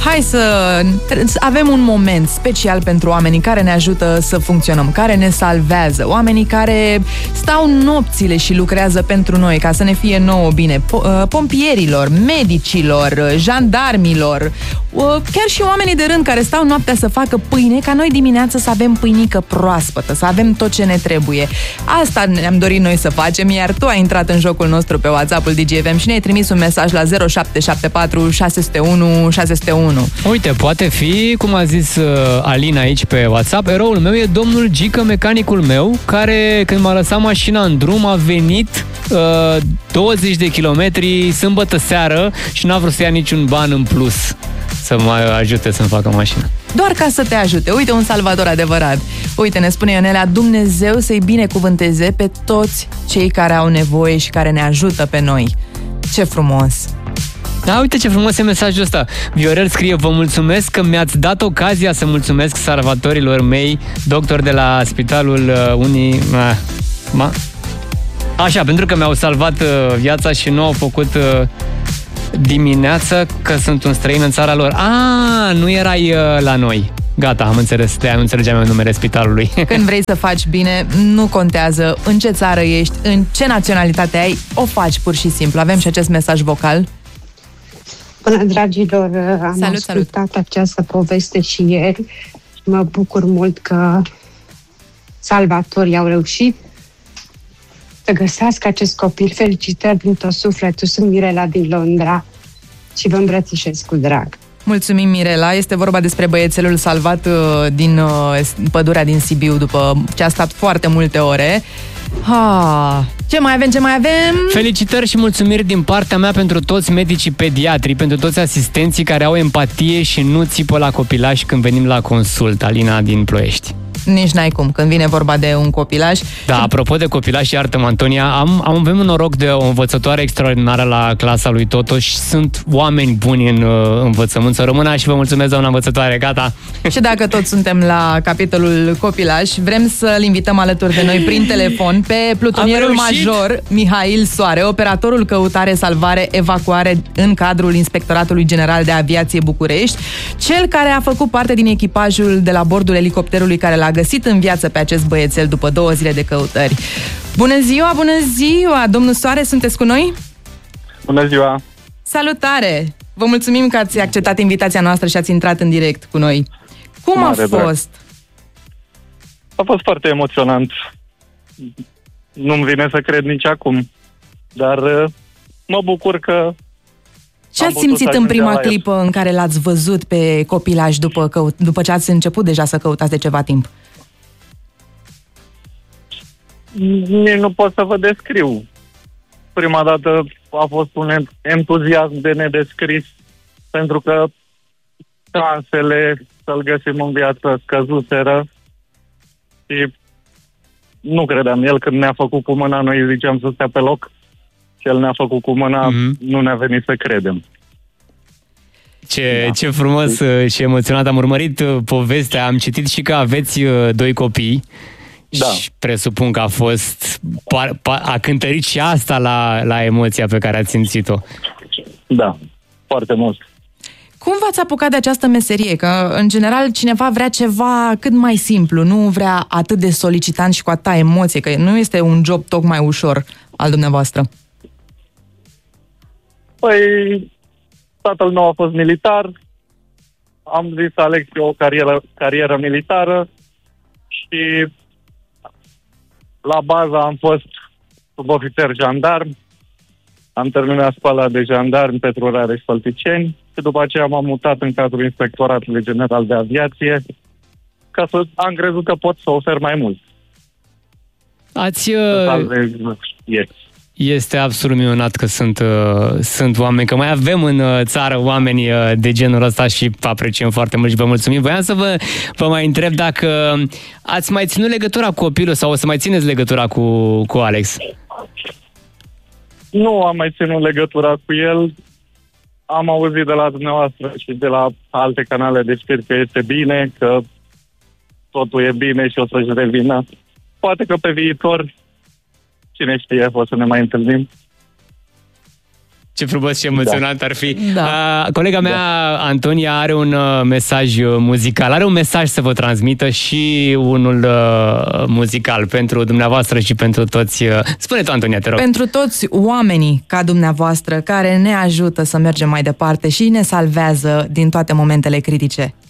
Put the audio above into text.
hai să avem un moment special pentru oamenii care ne ajută să funcționăm, care ne salvează, oamenii care stau nopțile și lucrează pentru noi ca să ne fie nouă bine, pompierilor, medicilor, jandarmilor, chiar și oamenii de rând care stau noaptea să facă pâine ca noi dimineața să avem pâinică proaspătă, să avem tot ce ne trebuie. Asta ne-am dorit noi să facem, iar tu ai intrat în jocul nostru pe WhatsApp-ul DGFM și ne-ai trimis un mesaj la 0774 601 601. Uite, poate fi, cum a zis Alina aici pe WhatsApp, eroul meu e domnul Gică, mecanicul meu, care când m-a lăsat mașina în drum a venit 20 de kilometri sâmbătă seară și n-a vrut să ia niciun ban în plus să mă ajute să-mi facă mașina. Doar ca să te ajute. Uite, un salvator adevărat. Uite, ne spune Ionela, Dumnezeu să-i binecuvânteze pe toți cei care au nevoie și care ne ajută pe noi. Ce frumos! Da, uite ce frumos e mesajul ăsta. Viorel scrie: vă mulțumesc că mi-ați dat ocazia să mulțumesc salvatorilor mei, doctor de la Spitalul Așa, pentru că mi-au salvat viața și nu au făcut dimineață că sunt un străin în țara lor. Nu erai la noi. Gata, am înțeles, de-aia nu înțelegeam eu numele spitalului. Când vrei să faci bine, nu contează în ce țară ești, în ce naționalitate ai, o faci pur și simplu. Avem și acest mesaj vocal. Bună, dragilor, am ascultat această poveste și ieri și mă bucur mult că salvatorii au reușit să găsească acest copil. Felicitări din tot sufletul, sunt Mirela din Londra și vă îmbrățișez cu drag. Mulțumim, Mirela. Este vorba despre băiețelul salvat din pădurea din Sibiu după ce a stat foarte multe ore. Ce mai avem? Felicitări și mulțumiri din partea mea pentru toți medicii pediatri, pentru toți asistenții care au empatie și nu țipă la copilași când venim la consult. Alina din Ploiești. Nici n-ai cum, când vine vorba de un copilaș. Da, apropo de copilași, iartă-mă, Antonia, avem un noroc de o învățătoare extraordinară la clasa lui Totoș. Sunt oameni buni în învățământ. Să rămână și vă mulțumesc, doamna învățătoare, gata. Și dacă tot suntem la capitolul copilaș, vrem să-l invităm alături de noi prin telefon pe plutonierul major Mihail Soare, operatorul căutare, evacuare în cadrul Inspectoratului General de Aviație București, cel care a făcut parte din echipajul de la bordul elicopterului care l-a găsit în viață pe acest băiețel după 2 zile de căutări. Bună ziua! Domnul Soare, sunteți cu noi? Bună ziua! Salutare! Vă mulțumim că ați acceptat invitația noastră și ați intrat în direct cu noi. Cum a fost? A fost foarte emoționant. Nu-mi vine să cred nici acum, dar mă bucur că... Ce ați simțit în prima clipă în care l-ați văzut pe copilaș după ce ați început deja să căutați de ceva timp? Nici nu pot să vă descriu. Prima dată a fost un entuziasm de nedescris, pentru că șansele să-l găsim în viață scăzuseră și nu credeam. El când ne-a făcut cu mâna, noi ziceam să stea pe loc. Și el ne-a făcut cu mâna, nu ne-a venit să credem. Ce frumos și emoționat. Am urmărit povestea, am citit și că aveți 2 copii. Da. Și presupun că a cântărit și asta la emoția pe care ați simțit-o. Da, foarte mult. Cum v-ați apucat de această meserie? Că, în general, cineva vrea ceva cât mai simplu, nu vrea atât de solicitant și cu atâta emoție, că nu este un job tocmai ușor al dumneavoastră. Păi, tatăl meu a fost militar, am zis să aleg o carieră militară și la bază am fost subofițer jandarm, am terminat școala de jandarmi Petru Rareș-Fălticeni și după aceea m-am mutat în cadrul Inspectoratului General de Aviație ca să am crezut că pot să ofer mai mult. Este absolut minunat că sunt oameni, că mai avem în țară oameni de genul ăsta și apreciem foarte mult și vă mulțumim. Voiam să vă mai întreb dacă ați mai ținut legătura cu copilul sau o să mai țineți legătura cu Alex? Nu am mai ținut legătura cu el. Am auzit de la dumneavoastră și de la alte canale de știri că este bine, că totul e bine și o să-și revină. Poate că pe viitor, cine știe, o să ne mai întâlnim. Ce frumos și emoționant ar fi. Da. Colega mea, Antonia, are un mesaj muzical. Are un mesaj să vă transmită și unul muzical pentru dumneavoastră și pentru toți. Spune tu, Antonia, te rog. Pentru toți oamenii ca dumneavoastră care ne ajută să mergem mai departe și ne salvează din toate momentele critice.